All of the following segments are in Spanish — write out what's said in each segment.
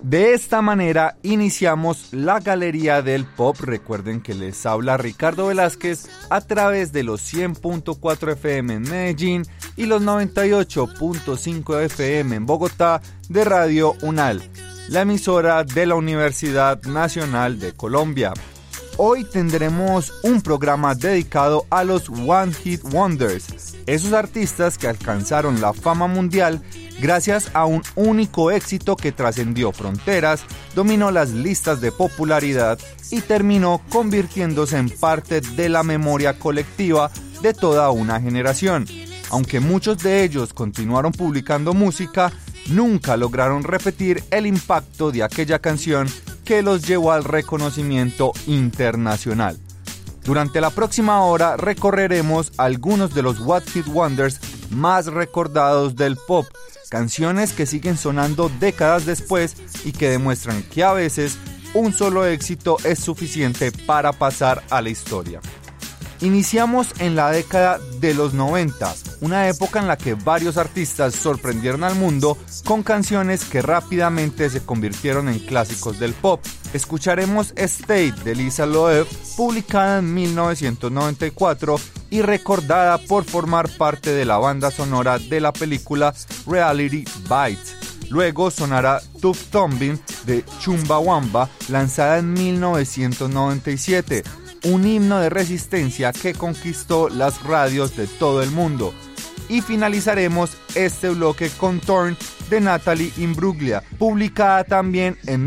De esta manera iniciamos la Galería del Pop. Recuerden que les habla Ricardo Velázquez a través de los 100.4 FM en Medellín y los 98.5 FM en Bogotá de Radio UNAL, la emisora de la Universidad Nacional de Colombia. Hoy tendremos un programa dedicado a los One Hit Wonders, esos artistas que alcanzaron la fama mundial gracias a un único éxito que trascendió fronteras, dominó las listas de popularidad y terminó convirtiéndose en parte de la memoria colectiva de toda una generación. Aunque muchos de ellos continuaron publicando música, nunca lograron repetir el impacto de aquella canción que los llevó al reconocimiento internacional. Durante la próxima hora recorreremos algunos de los One Hit Wonders más recordados del pop, canciones que siguen sonando décadas después y que demuestran que a veces un solo éxito es suficiente para pasar a la historia. Iniciamos en la década de los 90, una época en la que varios artistas sorprendieron al mundo con canciones que rápidamente se convirtieron en clásicos del pop. Escucharemos Stay de Lisa Loeb, publicada en 1994 y recordada por formar parte de la banda sonora de la película Reality Bites. Luego sonará Tube Thumping de Chumbawamba, lanzada en 1997. Un himno de resistencia que conquistó las radios de todo el mundo. Y finalizaremos este bloque con Torn de Natalie Imbruglia, publicada también en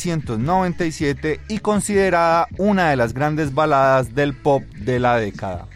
1997 y considerada una de las grandes baladas del pop de la década.